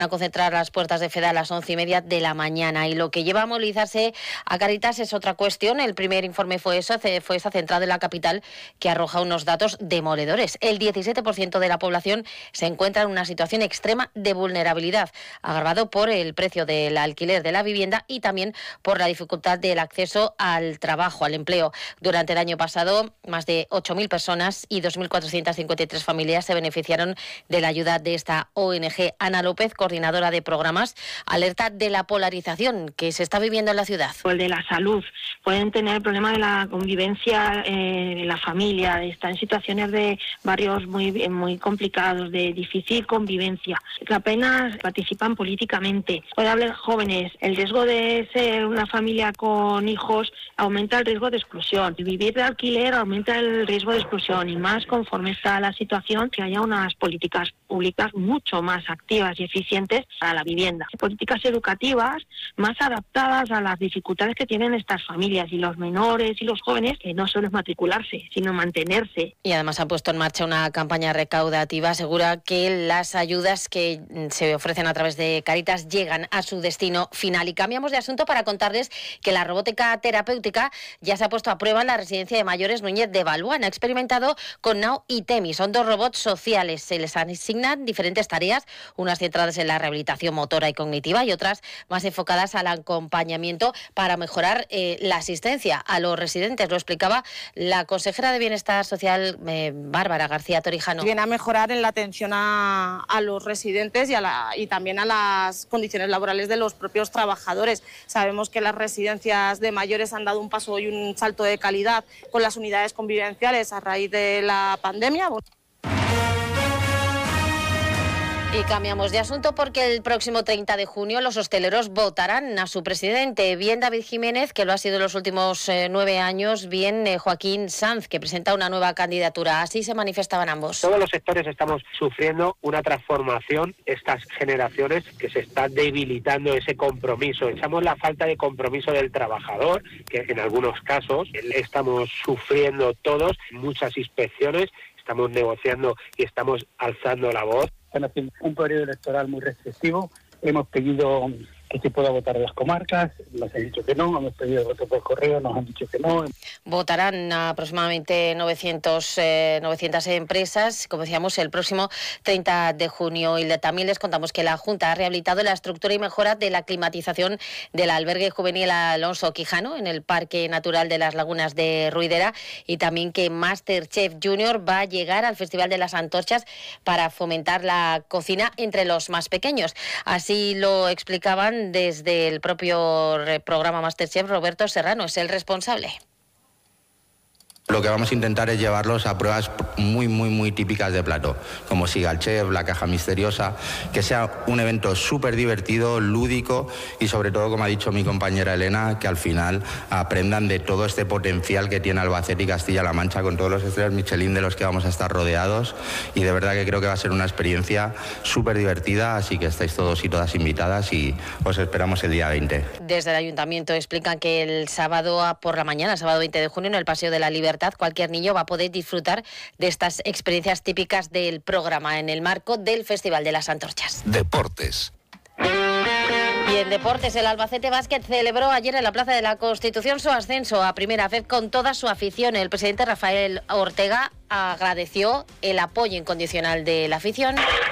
a concentrar a las puertas de FEDA a las 11:30 de la mañana. Y lo que lleva a movilizarse a Cáritas es otra cuestión. El primer informe fue esa centrado en la capital, que arroja unos datos demoledores. El 17% de la población se encuentra en una situación extrema de vulnerabilidad, agravado por el precio del alquiler de la vivienda y también por la dificultad del acceso al trabajo, al empleo. Durante el año pasado, más de 8.000 personas y 2.453 familias se beneficiaron de la ayuda de esta ONG. Ana López, coordinadora de programas, alerta de la polarización que se está viviendo en la ciudad. O el de la salud. Pueden tener el problema de la convivencia en la familia, de estar en situaciones de barrios muy complicados, de difícil convivencia, que apenas participan políticamente. Puede haber jóvenes. El riesgo de ser una familia con hijos aumenta el riesgo de exclusión. Vivir de alquiler aumenta el riesgo de exclusión, y más conforme está la situación, que haya unas políticas públicas mucho más activas y eficientes para la vivienda. Políticas educativas más adaptadas a las dificultades que tienen estas familias y los menores y los jóvenes, que no solo es matricularse, sino mantenerse. Y además ha puesto en marcha una campaña recaudativa. Asegura que las ayudas que se ofrecen a través de Cáritas llegan a su destino final. Y cambiamos de asunto para contarles que la robótica terapéutica ya se ha puesto a prueba en la residencia de mayores Núñez de Balbuena. Ha experimentado con Nao y Temi. Son dos robots sociales. Se les asignan diferentes tareas, unas centradas en la rehabilitación motora y cognitiva y otras más enfocadas al acompañamiento para mejorar la asistencia a los residentes. Lo explicaba la consejera de Bienestar Social, Bárbara García Torijano. Viene a mejorar en la atención a los residentes y también a las condiciones laborales de los propios trabajadores. Sabemos que las residencias de mayores han dado un paso y un salto de calidad con las unidades convivenciales a raíz de la pandemia. Y cambiamos de asunto porque el próximo 30 de junio los hosteleros votarán a su presidente, bien David Jiménez, que lo ha sido en los últimos 9 años, bien Joaquín Sanz, que presenta una nueva candidatura. Así se manifestaban ambos. Todos los sectores estamos sufriendo una transformación, estas generaciones, que se están debilitando ese compromiso. Echamos la falta de compromiso del trabajador, que en algunos casos estamos sufriendo todos, muchas inspecciones, estamos negociando y estamos alzando la voz. Están haciendo un periodo electoral muy restrictivo. Hemos pedido que se pueda votar en las comarcas, nos han dicho que no, hemos pedido voto por correo, nos han dicho que no. Votarán aproximadamente 900 empresas, como decíamos, el próximo 30 de junio. Y también les contamos que la Junta ha rehabilitado la estructura y mejora de la climatización del albergue juvenil Alonso Quijano en el Parque Natural de las Lagunas de Ruidera, y también que Masterchef Junior va a llegar al Festival de las Antorchas para fomentar la cocina entre los más pequeños. Así lo explicaban desde el propio programa Masterchef. Roberto Serrano es el responsable. Lo que vamos a intentar es llevarlos a pruebas muy típicas de plato, como Siga el Chef, la caja misteriosa, que sea un evento súper divertido, lúdico y sobre todo, como ha dicho mi compañera Elena, que al final aprendan de todo este potencial que tiene Albacete y Castilla-La Mancha con todos los estrellas Michelin de los que vamos a estar rodeados, y de verdad que creo que va a ser una experiencia súper divertida, así que estáis todos y todas invitadas y os esperamos el día 20. Desde el Ayuntamiento explican que el sábado por la mañana, el sábado 20 de junio, en el Paseo de la Libertad, cualquier niño va a poder disfrutar de estas experiencias típicas del programa en el marco del Festival de las Antorchas. Deportes. Y en deportes, el Albacete Básquet celebró ayer en la Plaza de la Constitución su ascenso a Primera Fed con toda su afición. El presidente Rafael Ortega agradeció el apoyo incondicional de la afición.